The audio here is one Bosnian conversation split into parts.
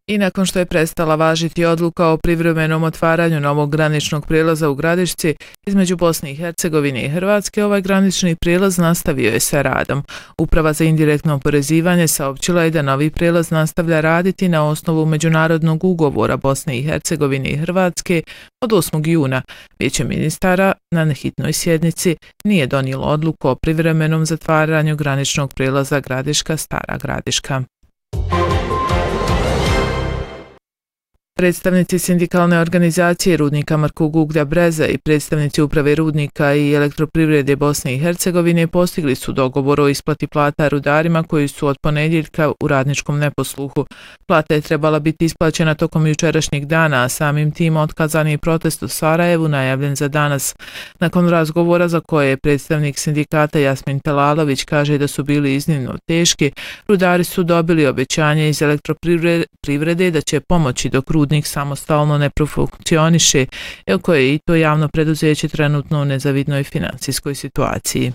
I nakon što je prestala važiti odluka o privremenom otvaranju novog graničnog prijelaza u Gradišci između Bosne i Hercegovine i Hrvatske, ovaj granični prijelaz nastavio je sa radom. Uprava za indirektno oporezivanje saopćila je da novi prijelaz nastavlja raditi na osnovu međunarodnog ugovora Bosne i Hercegovine i Hrvatske od 8. juna. Vijeće ministara na hitnoj sjednici nije donijelo odluku o privremenom zatvaranju graničnog prijelaza Gradiška-Stara Gradiška. Predstavnici sindikalne organizacije rudnika Markog uglja Breza i predstavnici uprave rudnika i elektroprivrede Bosne i Hercegovine postigli su dogovor o isplati plata rudarima koji su od ponedjeljka u radničkom neposluhu. Plata je trebala biti isplaćena tokom jučerašnjeg dana, a samim tim otkazan je protest u Sarajevu najavljen za danas. Nakon razgovora za koje je predstavnik sindikata Jasmin Talalović kaže da su bili iznimno teški, rudari su dobili obećanje iz elektroprivrede da će pomoći dok rudnik samostalno ne profunkcioniše, iako je i to javno preduzeće trenutno u nezavidnoj financijskoj situaciji.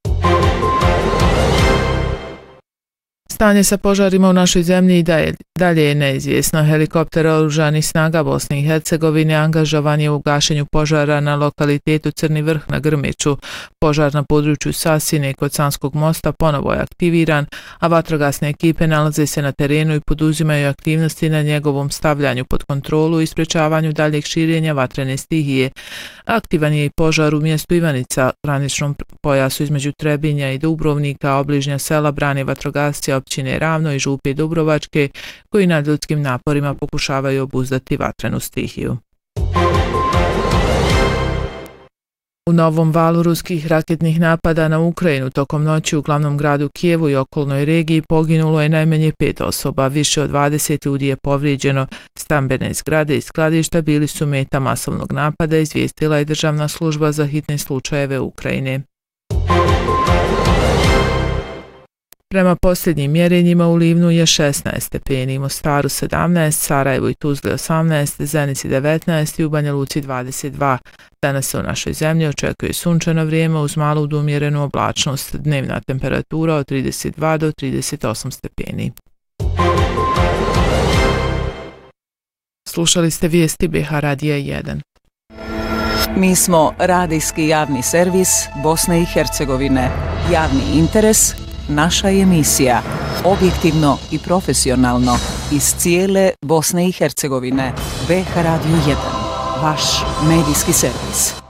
Stanje sa požarima u našoj zemlji i dalje je neizvjesno. Helikopter oružanih snaga Bosne i Hercegovine angažovan je u gašenju požara na lokalitetu Crni vrh na Grmeču. Požar na području Sasine kod Sanskog mosta ponovo je aktiviran, a vatrogasne ekipe nalaze se na terenu i poduzimaju aktivnosti na njegovom stavljanju pod kontrolu i sprečavanju daljeg širenja vatrene stihije. Aktivan je i požar u mjestu Ivanica, graničnom pojasu između Trebinja i Dubrovnika, obližnja sela brane vatrogasci općine Ravno i Župe Dubrovačke, koji nad ljudskim naporima pokušavaju obuzdati vatrenu stihiju. U novom valu ruskih raketnih napada na Ukrajinu tokom noći u glavnom gradu Kijevu i okolnoj regiji poginulo je najmanje 5 osoba, više od 20 ljudi je povrijeđeno. Stambene zgrade i skladišta bili su meta masovnog napada, izvijestila je Državna služba za hitne slučajeve Ukrajine. Prema posljednjim mjerenjima u Livnu je 16 stepeni, Mostaru 17, Sarajevu i Tuzli 18, Zenici 19 i u Banja Luci 22. Danas se u našoj zemlji očekuje sunčano vrijeme uz malu do umjerenu oblačnost, dnevna temperatura od 32 do 38 stepeni. Slušali ste vijesti BH Radija 1. Mi smo radijski javni servis Bosne i Hercegovine. Javni interes, naša emisija. Objektivno i profesionalno iz cijele Bosne i Hercegovine. BH Radio 1. Vaš medijski servis.